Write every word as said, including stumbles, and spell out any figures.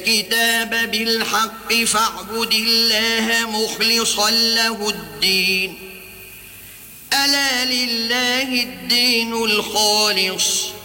الكتاب بالحق فاعبد الله مخلصا له الدين ألا لله الدين الخالص